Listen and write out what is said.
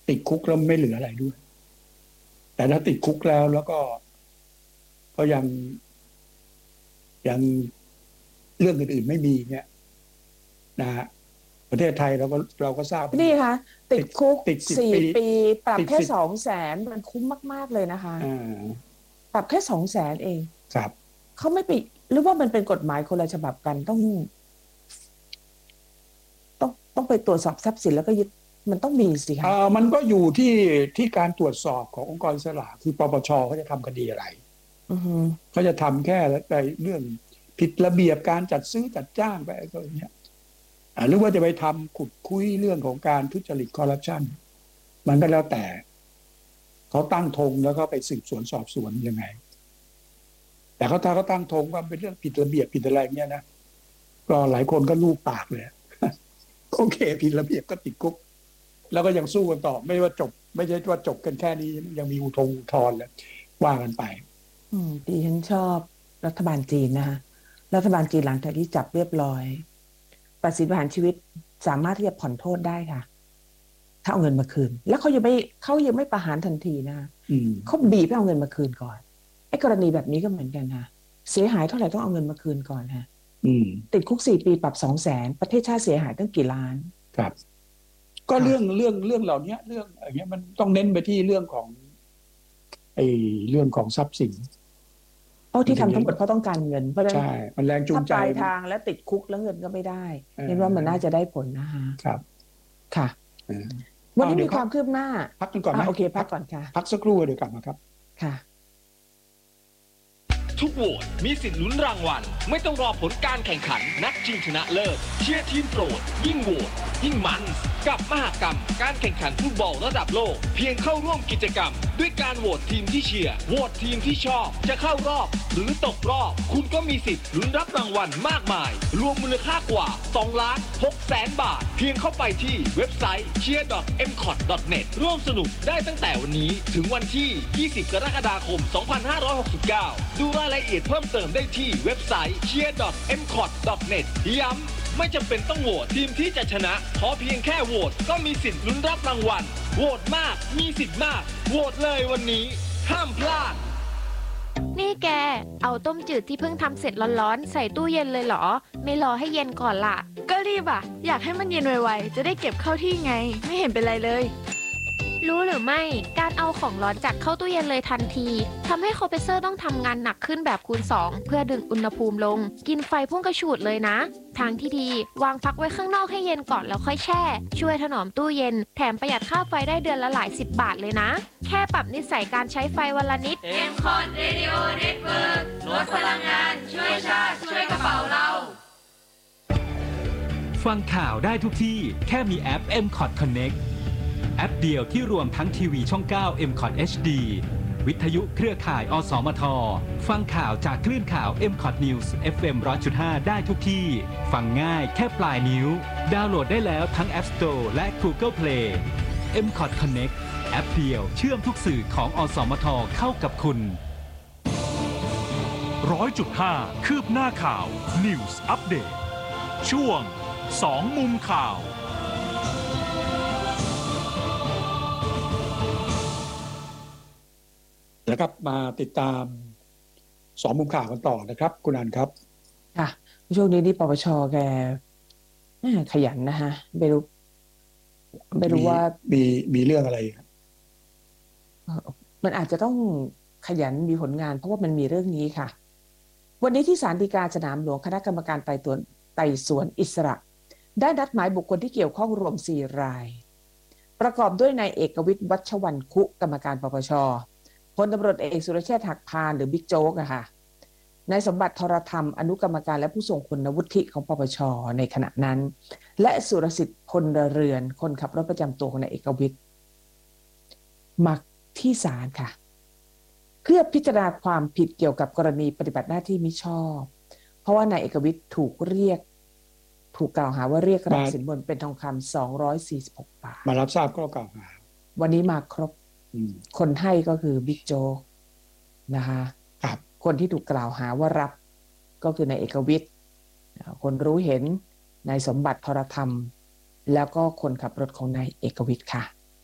ติดคุกแล้วไม่เหลืออะไรด้วยแต่ถ้าติดคุกแล้วก็ยังเรื่องอื่นๆไม่มีเนี่ยนะฮะประเทศไทยเราก็ทราบนี่ค่ะติติดดคุกติดสิบสี่ปีปีปรับติดสิบแค่200,000มันคุ้มมากๆเลยนะคะอ่าปรับแค่200,000เองครับเขาไม่ไปหรือว่ามันเป็นกฎหมายคนละฉบับกันต้องไปตรวจสอบทรัพย์สินแล้วก็ยึดมันต้องมีสิคะมันก็อยู่ที่การตรวจสอบขององค์กรอิสระคือปปชเขาจะทำคดีอะไรอือฮึเขาจะทำแค่ไปเรื่องผิดระเบียบการจัดซื้อจัดจ้างไปก็อย่างเงี้ยหรือว่าจะไปทำขุดคุยเรื่องของการทุจริตคอร์รัปชันมันก็แล้วแต่เขาตั้งธงแล้วก็ไปสืบสวนสอบสวนยังไงแต่ถ้าเขาตั้งธงว่าเป็นเรื่องผิดระเบียบผิดอะไรเงี้ยนะก็หลายคนก็ลูบปากเลยโอเคผิดระเบียบก็ติดคุกแล้วก็ยังสู้กันต่อไม่ว่าจบไม่ใช่ว่าจบกันแค่นี้ยังมีอุทธรณ์แล้วว่ากันไปดิฉันชอบรัฐบาลจีนนะคะรัฐบาลจีนหลังจากที่จับเรียบร้อยตัดสินประหารชีวิตสามารถที่จะผ่อนโทษได้ค่ะถ้าเอาเงินมาคืนแล้วเขายังไม่ประหารทันทีนะเขาบีบให้เอาเงินมาคืนก่อนไอ้กรณีแบบนี้ก็เหมือนกันค่ะเสียหายเท่าไหร่ต้องเอาเงินมาคืนก่อนฮะติดคุก4 ปีปรับ200,000ประเทศชาติเสียหายตั้งกี่ล้านครับก็เรื่องเหล่านี้เรื่องอย่างเงี้ยมันต้องเน้นไปที่เรื่องของไอ้เรื่องของทรัพย์สินเพราะที่ทำทั้งหมดเพราะต้องการเงินเพราะฉะนั้นใช่มันแรงจูถ้างใจปลายมันทางแล้วติดคุกแล้วเงินก็ไม่ได้เอเห็นว่ามันน่าอจะได้ผลนะคะครับค่ะเออวันนี้เดี๋ยวมีความคืบหน้าพักกันก่อนไหมโอเคพัพักกก่อนค่ะพักสักครู่เดี๋ยวกลับมาครับค่ะทุกโหวตมีสิทธิ์ลุ้นรางวัลไม่ต้องรอผลการแข่งขันนัดชิงชนะเลิศเชียร์ทีมโปรดยิ่งโหวตยิ่งมันกับมหกรรมการแข่งขันฟุตบอลระดับโลกเพียงเข้าร่วมกิจกรรมด้วยการโหวตทีมที่เชียร์โหวตทีมที่ชอบจะเข้ารอบหรือตกรอบคุณก็มีสิทธิ์ลุ้นรับรางวัลมากมายรวมมูลค่ากว่า2,600,000 บาทเพียงเข้าไปที่เว็บไซต์ cheer.mcot.net ร่วมสนุกได้ตั้งแต่วันนี้ถึงวันที่ 20 กรกฎาคม 2569 ดูรายละเอียดเพิ่มเติมได้ที่เว็บไซต์ cheer.mcot.net ย้ำไม่จำเป็นต้องโหวตทีมที่จะชนะขอเพียงแค่โหวตก็มีสิทธิ์ลุ้นรับรางวัลโหวตมากมีสิทธิ์มากโหวตเลยวันนี้ห้ามพลาดนี่แกเอาต้มจืดที่เพิ่งทำเสร็จร้อนๆใส่ตู้เย็นเลยเหรอไม่รอให้เย็นก่อนล่ะก็รีบอ่ะอยากให้มันเย็นไวๆจะได้เก็บเข้าที่ไงไม่เห็นเป็นไรเลยรู้หรือไม่การเอาของร้อนจัดเข้าตู้เย็นเลยทันทีทำให้คอมเพรสเซอร์ต้องทำงานหนักขึ้นแบบคูณ2เพื่อดึงอุณหภูมิลงกินไฟพุ่งกระฉูดเลยนะทางที่ดีวางพักไว้ข้างนอกให้เย็นก่อนแล้วค่อยแช่ช่วยถนอมตู้เย็นแถมประหยัดค่าไฟได้เดือนละหลาย10 บาทเลยนะแค่ปรับนิสัยการใช้ไฟวันละนิด MCOT Radio Network ลดพลังงานช่วยชาติช่วยกระเป๋าเราฟังข่าวได้ทุกที่แค่มีแอป MCOT Connectแอปเดียวที่รวมทั้งทีวีช่อง 9 MCOT HD วิทยุเครือข่ายอสมทฟังข่าวจากคลื่นข่าว MCOT News FM 100.5 ได้ทุกที่ฟังง่ายแค่ปลายนิ้วดาวน์โหลดได้แล้วทั้ง App Store และ Google Play MCOT Connect แอปเดียวเชื่อมทุกสื่อของอสมทเข้ากับคุณ 100.5 คืบหน้าข่าว News Update ช่วง2 มุมข่าวนะครับมาติดตาม2 มุมข่าวกันต่อนะครับคุณอันครับค่ะช่วงนี้นี่ปปชแกขยันนะฮะไม่รู้ว่ามีเรื่องอะไรมันอาจจะต้องขยันมีผลงานเพราะว่ามันมีเรื่องนี้ค่ะวันนี้ที่ศาลฎีกาสนามหลวงคณะกรรมการไต่สวนอิสระได้นัดหมายบุคคลที่เกี่ยวข้องรวม4 รายประกอบด้วยนายเอกวิทย์วัชวรรณคุกรรมการปปชพลตำรวจเอกสุรเชษฐ์หักพานหรือบิ๊กโจ๊กอะค่ะนายสมบัติธรธรรมอนุกรรมการและผู้ทรงคุณวุฒิของปปชในขณะนั้นและสุรสิทธิ์พลเรือนคนขับรถประจำตัวของนายเอกวิทย์มาที่ศาลค่ะเพื่อพิจารณาความผิดเกี่ยวกับกรณีปฏิบัติหน้าที่มิชอบเพราะว่านายเอกวิทย์ถูกกล่าวหาว่าเรียกรับสินบนเป็นทองคำ246 บาทมารับทราบข้อกล่าวหาวันนี้มาครบคนให้ก็คือบิ๊กโจ๊กนะคะคนที่ถูกกล่าวหาว่ารับก็คือนายเอกวิทย์คนรู้เห็นนายสมบัติธรธรรมแล้วก็คนขับรถของนายเอกวิทย์ค่ะ